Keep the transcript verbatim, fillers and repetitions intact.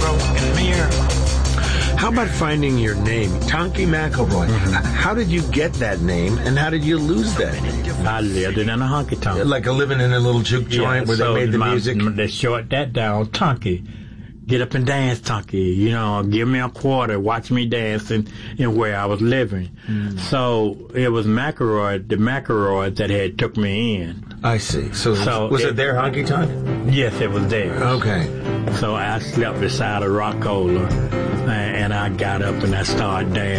broken mirror. How about finding your name, Tonky McElroy? Mm-hmm. How did you get that name, and how did you lose that name? I lived in a honky tonk. Like a living in a little juke joint yeah, where so they made the my, music? They short that down, Tonky. Get up and dance, Tonky. You know, give me a quarter, watch me dancing in where I was living. Mm. So it was McElroy, the McElroy that had took me in. I see. So, so was it, it their honky tonk? Yes, it was theirs. Okay. So I slept beside a rock holder, and I got up and I started dancing.